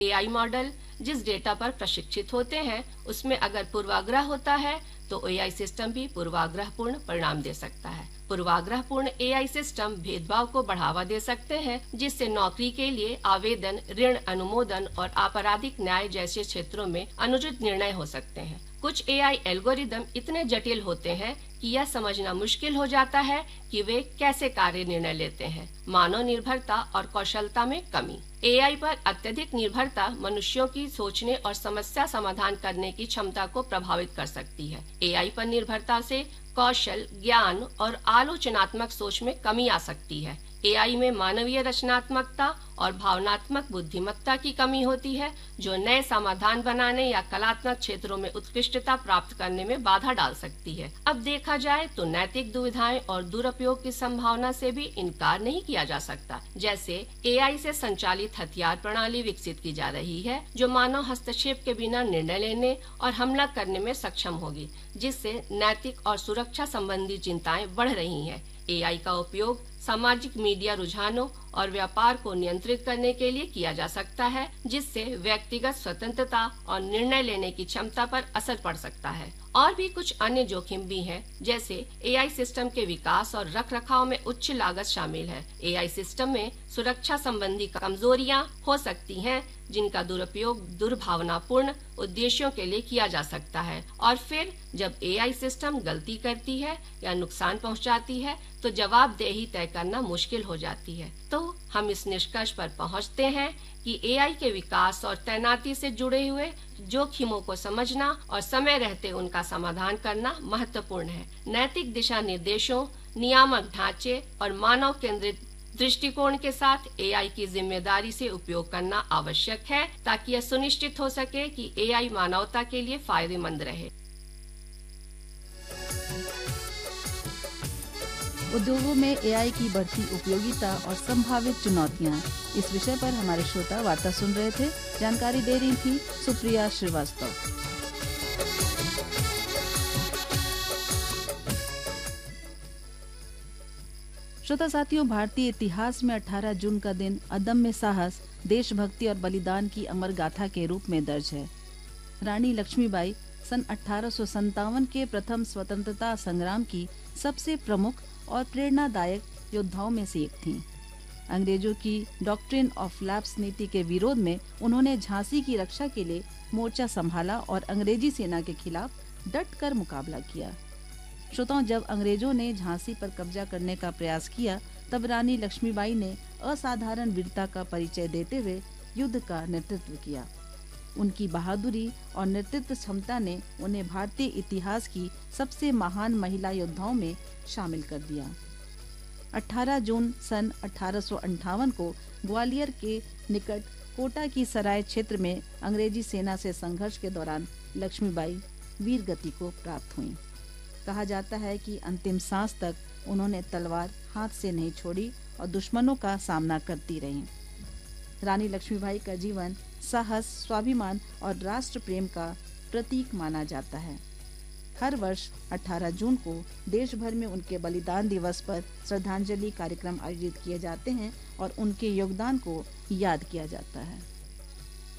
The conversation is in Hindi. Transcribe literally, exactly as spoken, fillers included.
एआई मॉडल जिस डेटा पर प्रशिक्षित होते हैं उसमें अगर पूर्वाग्रह होता है तो एआई सिस्टम भी पूर्वाग्रहपूर्ण परिणाम दे सकता है। पूर्वाग्रहपूर्ण एआई सिस्टम भेदभाव को बढ़ावा दे सकते हैं, जिससे नौकरी के लिए आवेदन, ऋण अनुमोदन और आपराधिक न्याय जैसे क्षेत्रों में अनुचित निर्णय हो सकते हैं। कुछ एआई एल्गोरिदम इतने जटिल होते हैं कि यह समझना मुश्किल हो जाता है कि वे कैसे कार्य निर्णय लेते हैं। मानव निर्भरता और कौशलता में कमी। एआई पर अत्यधिक निर्भरता मनुष्यों की सोचने और समस्या समाधान करने की क्षमता को प्रभावित कर सकती है। एआई पर निर्भरता से कौशल, ज्ञान और आलोचनात्मक सोच में कमी आ सकती है। एआई में मानवीय रचनात्मकता और भावनात्मक बुद्धिमत्ता की कमी होती है, जो नए समाधान बनाने या कलात्मक क्षेत्रों में उत्कृष्टता प्राप्त करने में बाधा डाल सकती है। अब देखा जाए तो नैतिक दुविधाएं और दुरुपयोग की संभावना से भी इनकार नहीं किया जा सकता। जैसे एआई से संचालित हथियार प्रणाली विकसित की जा रही है, जो मानव हस्तक्षेप के बिना निर्णय लेने और हमला करने में सक्षम होगी, जिससे नैतिक और सुरक्षा संबंधी चिंताएं बढ़ रही हैं। एआई का उपयोग सामाजिक मीडिया रुझानों और व्यापार को नियंत्रित करने के लिए किया जा सकता है, जिससे व्यक्तिगत स्वतंत्रता और निर्णय लेने की क्षमता पर असर पड़ सकता है। और भी कुछ अन्य जोखिम भी हैं, जैसे एआई सिस्टम के विकास और रखरखाव में उच्च लागत शामिल है। एआई सिस्टम में सुरक्षा संबंधी कमजोरियां हो सकती हैं, जिनका दुरुपयोग दुर्भावनापूर्ण उद्देश्यों के लिए किया जा सकता है। और फिर जब एआई सिस्टम गलती करती है या नुकसान पहुंचाती है, तो जवाबदेही तय करना मुश्किल हो जाती है। तो हम इस निष्कर्ष पर पहुंचते हैं कि एआई के विकास और तैनाती से जुड़े हुए जोखिमों को समझना और समय रहते उनका समाधान करना महत्वपूर्ण है। नैतिक दिशा निर्देशों, नियामक ढांचे और मानव केंद्रित दृष्टिकोण के साथ एआई की जिम्मेदारी से उपयोग करना आवश्यक है, ताकि यह सुनिश्चित हो सके कि एआई मानवता के लिए फायदेमंद रहे। उद्योगों में एआई की बढ़ती उपयोगिता और संभावित चुनौतियां, इस विषय पर हमारे श्रोता वार्ता सुन रहे थे। जानकारी दे रही थी सुप्रिया श्रीवास्तव। श्रोता साथियों, भारतीय इतिहास में अठारह जून का दिन अदम्य साहस, देशभक्ति और बलिदान की अमर गाथा के रूप में दर्ज है। रानी लक्ष्मीबाई सन अठारह सौ संतावन के प्रथम स्वतंत्रता संग्राम की सबसे प्रमुख और प्रेरणादायक योद्धाओं में से एक थीं। अंग्रेजों की डॉक्ट्रिन ऑफ लैप्स नीति के विरोध में उन्होंने झांसी की रक्षा के लिए मोर्चा संभाला और अंग्रेजी सेना के खिलाफ डट कर मुकाबला किया। श्रोताओं, जब अंग्रेजों ने झांसी पर कब्जा करने का प्रयास किया, तब रानी लक्ष्मीबाई ने असाधारण वीरता का परिचय देते हुए युद्ध का नेतृत्व किया। उनकी बहादुरी और नेतृत्व क्षमता ने उन्हें भारतीय इतिहास की सबसे महान महिला योद्धाओं में शामिल कर दिया। अठारह जून सन अठारह सौ अंठावन को ग्वालियर के निकट कोटा की सराय क्षेत्र में अंग्रेजी सेना से संघर्ष के दौरान लक्ष्मीबाई वीर गति को प्राप्त हुईं। कहा जाता है कि अंतिम सांस तक उन्होंने तलवार हाथ से नहीं छोड़ी और दुश्मनों का सामना करती रहीं। रानी लक्ष्मीबाई का जीवन साहस, स्वाभिमान और राष्ट्र प्रेम का प्रतीक माना जाता है। हर वर्ष अठारह जून को देश भर में उनके बलिदान दिवस पर श्रद्धांजलि कार्यक्रम आयोजित किए जाते हैं और उनके योगदान को याद किया जाता है।